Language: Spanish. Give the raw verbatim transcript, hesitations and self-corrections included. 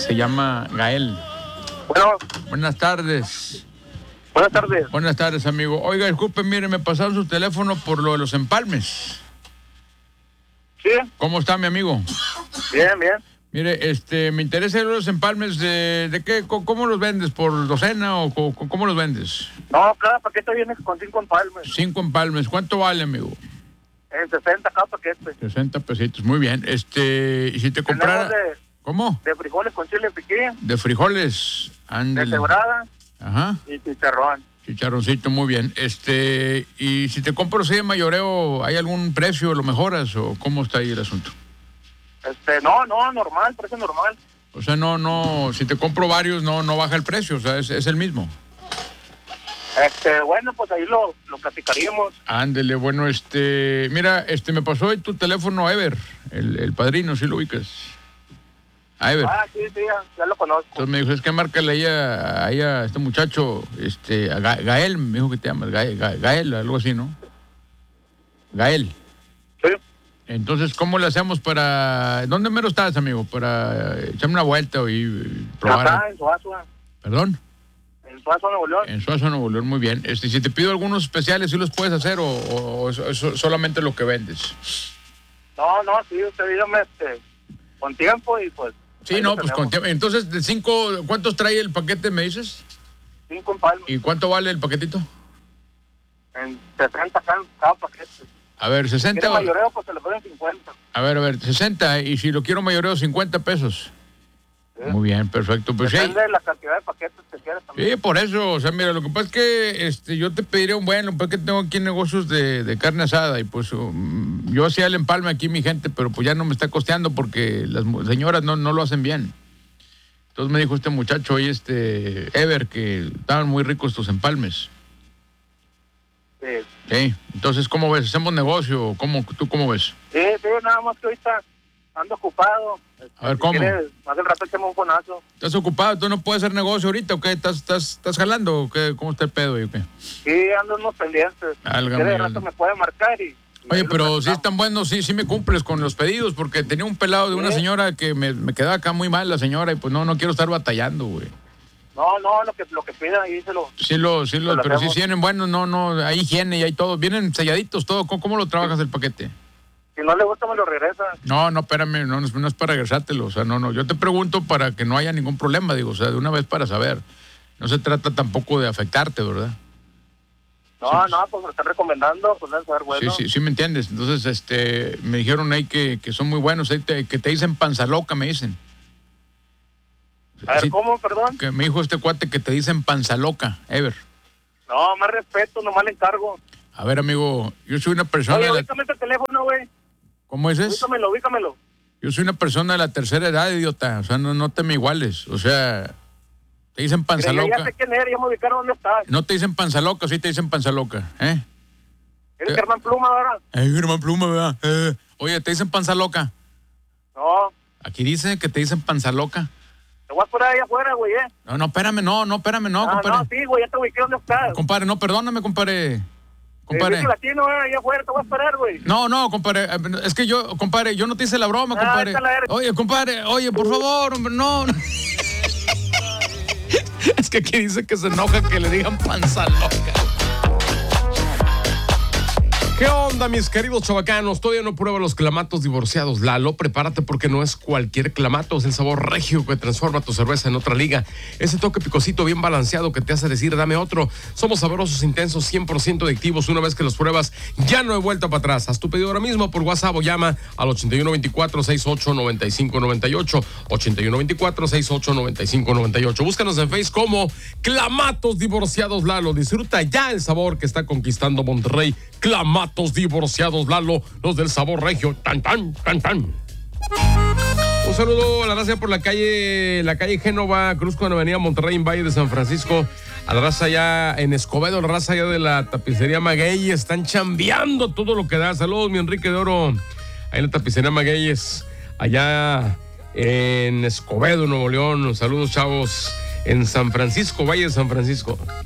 se llama Gael. Bueno. Buenas tardes. Buenas tardes. Buenas tardes, amigo. Oiga, disculpe, mire, me pasaron su teléfono por lo de los empalmes. Sí. ¿Cómo está, mi amigo? Bien, bien. Mire, este, me interesa los empalmes de, de qué, ¿cómo los vendes? ¿Por docena o co, cómo los vendes? No, cada paquete viene con cinco empalmes. Cinco empalmes. ¿Cuánto vale, amigo? En sesenta cada paquete. sesenta pesitos, muy bien. Este, y si te comprara... De, ¿Cómo? De frijoles con chile piquín. De frijoles, ándale. De cebrada. Ajá. Y chicharrón. Chicharroncito, muy bien. Este, y si te compro así de mayoreo, ¿hay algún precio? ¿Lo mejoras o cómo está ahí el asunto? Este, no, no, normal, precio normal. O sea, no, no, si te compro varios, no, no baja el precio, o sea, es, es el mismo. Este, bueno, pues ahí lo, lo platicaríamos. Ándele, bueno, este, mira, este, me pasó hoy tu teléfono Ever, el, el padrino, ¿sí lo ubicas? A Ever. Ah, sí, sí, ya, ya lo conozco. Entonces me dijo, es que márcale ahí a, ahí a este muchacho, este, a Ga, Gael, me dijo que te llamas, Gael, Gael, algo así, ¿no? Gael. Sí. Entonces, ¿cómo le hacemos para... ¿Dónde mero estás, amigo? Para echarme una vuelta y probar. Acá, en Suazua. ¿Perdón? En Suazua, Nuevo León. En Suazua, Nuevo León, muy bien. Este, si te pido algunos especiales, ¿sí los puedes hacer o, o, o eso, solamente lo que vendes? No, no, sí, usted dígame este, con tiempo y pues... Sí, no, pues con tiempo. Entonces, de cinco, ¿cuántos trae el paquete, me dices? Cinco empalmes. ¿Y cuánto vale el paquetito? En sesenta cada, cada paquete. A ver, sesenta. Si quiere mayoreo, pues se le ponen cincuenta. A ver, a ver, sesenta. Y si lo quiero mayoreo, cincuenta pesos. Sí. Muy bien, perfecto. Pues depende sí. de la cantidad de paquetes que quieras también. Sí, por eso. O sea, mira, lo que pasa es que este, yo te pediría un buen, lo que pasa es que tengo aquí negocios de, de carne asada y pues um, yo hacía el empalme aquí, mi gente, pero pues ya no me está costeando porque las señoras no, no lo hacen bien. Entonces me dijo este muchacho hoy, este, Ever, que estaban muy ricos tus empalmes. Sí. Sí, entonces, ¿cómo ves? ¿Hacemos negocio? ¿Cómo, ¿Tú cómo ves? Sí, sí, nada más que ahorita ando ocupado. A ver, si ¿cómo? Quieres, más del rato echemos un fonazo. ¿Estás ocupado? ¿Tú no puedes hacer negocio ahorita o qué? ¿Estás, estás, estás jalando o qué? ¿Cómo está el pedo? ¿Y qué? Sí, ando unos pendientes. Álgame, si quieres, de rato me puede marcar y... Oye, pero si es tan bueno, sí, sí me cumples con los pedidos, porque tenía un pelado de una ¿Sí? señora que me, me quedaba acá muy mal la señora y pues no, no quiero estar batallando, güey. No, no, lo que lo que pida ahí se lo... Sí, lo, sí, lo, lo pero hacemos. sí vienen buenos, no, no, hay higiene y hay todo, vienen selladitos, todo. ¿Cómo, cómo lo trabajas el paquete? Si no le gusta, me lo regresa. No, no, espérame, no, no es para regresártelo, o sea, no, no, yo te pregunto para que no haya ningún problema, digo, o sea, de una vez para saber. No se trata tampoco de afectarte, ¿verdad? No, Sí. no, pues me están recomendando, pues debe ser bueno. Sí, sí, sí me entiendes. Entonces, este, me dijeron ahí que, que son muy buenos, ahí te- que te dicen panza loca, me dicen. A ver, Sí, ¿cómo, perdón? que me dijo este cuate que te dicen panza loca, Ever. No, más respeto, nomás le encargo. A ver, amigo, yo soy una persona... Oye, de la- ubícame este teléfono, güey. ¿Cómo dices? Ubícamelo, ubícamelo. Yo soy una persona de la tercera edad, idiota. O sea, no, no te me iguales. O sea, te dicen panza Mira, ya, ya loca. sé quién eres, ya me ubicaron dónde estás. No te dicen panza loca, sí te dicen panza loca, ¿eh? ¿Eres Eh. Germán Pluma ahora? Ay, Germán Pluma, ¿verdad? Eh. Oye, te dicen panza loca. No, Aquí dice que te dicen panza loca. te voy a esperar ahí afuera, güey, eh. No, no, espérame, no, no, espérame, no, ah, compadre. no, sí, güey, ya te ubiqué dónde estás. Compadre, no, perdóname, compadre. Compadre. Eh, latino, eh, ahí afuera, te voy a esperar, güey. No, no, compadre, es que yo, compadre, yo no te hice la broma, Ah, compadre. esta la eres. Oye, compadre, oye, por favor, hombre, no. no. Es que aquí dice que se enoja que le digan panza loca. ¿Qué onda, mis queridos chavacanos? Todavía no prueba los clamatos divorciados Lalo. Prepárate porque no es cualquier clamato, es el sabor regio que transforma tu cerveza en otra liga. Ese toque picosito bien balanceado que te hace decir, dame otro. Somos sabrosos, intensos, cien por ciento adictivos. Una vez que los pruebas, ya no hay vuelta para atrás. Haz tu pedido ahora mismo por WhatsApp o llama al ochenta y uno veinticuatro, sesenta y ocho, noventa y cinco noventa y ocho. ochenta y uno veinticuatro, sesenta y ocho, noventa y cinco noventa y ocho. Búscanos en Facebook como Clamatos Divorciados Lalo. Disfruta ya el sabor que está conquistando Monterrey. Clamatos Divorciados Lalo, los del sabor regio. Tan, tan, tan, tan. Un saludo a la raza por la calle, la calle Génova, Cruz con Avenida Monterrey en Valle de San Francisco. A la raza allá en Escobedo, la raza allá de la tapicería Maguey. Están chambeando todo lo que da. Saludos, mi Enrique de Oro. Ahí en la tapicería Magueyes, allá en Escobedo, Nuevo León. Saludos, chavos. En San Francisco, Valle de San Francisco.